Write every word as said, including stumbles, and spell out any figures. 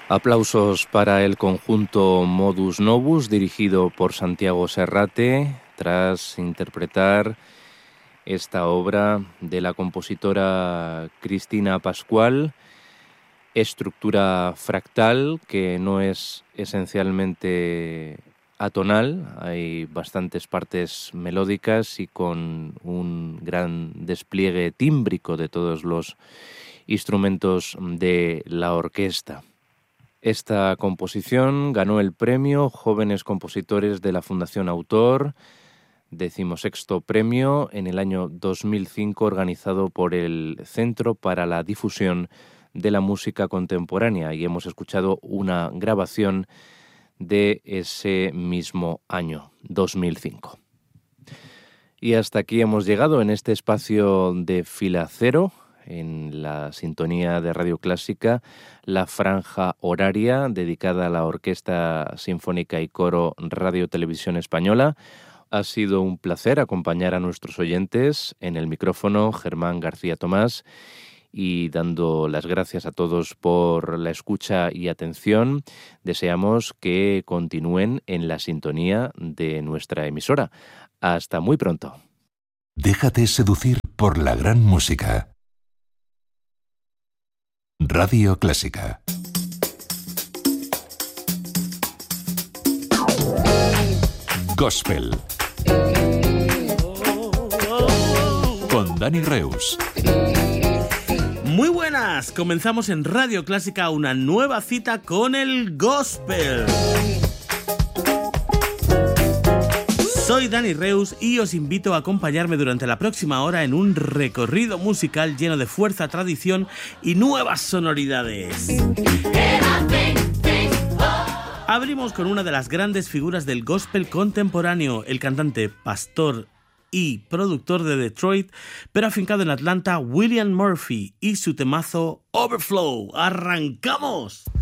Aplausos para el conjunto Modus Novus, dirigido por Santiago Serrate, tras interpretar esta obra de la compositora Cristina Pascual, estructura fractal, que no es esencialmente atonal, hay bastantes partes melódicas y con un gran despliegue tímbrico de todos los instrumentos de la orquesta. Esta composición ganó el premio Jóvenes Compositores de la Fundación Autor, decimosexto premio en el año dos mil cinco, organizado por el Centro para la Difusión de la Música Contemporánea, y hemos escuchado una grabación de ese mismo año, dos mil cinco. Y hasta aquí hemos llegado en este espacio de Fila Cero, en la sintonía de Radio Clásica, la franja horaria dedicada a la Orquesta Sinfónica y Coro Radio Televisión Española. Ha sido un placer acompañar a nuestros oyentes. En el micrófono, Germán García Tomás, y dando las gracias a todos por la escucha y atención, deseamos que continúen en la sintonía de nuestra emisora. Hasta muy pronto. Déjate seducir por la gran música. Radio Clásica. Gospel. Con Dani Reus. Muy buenas, comenzamos en Radio Clásica una nueva cita con el Gospel. Soy Dani Reus y os invito a acompañarme durante la próxima hora en un recorrido musical lleno de fuerza, tradición y nuevas sonoridades. Abrimos con una de las grandes figuras del gospel contemporáneo, el cantante, pastor y productor de Detroit, pero afincado en Atlanta, William Murphy, y su temazo Overflow. ¡Arrancamos!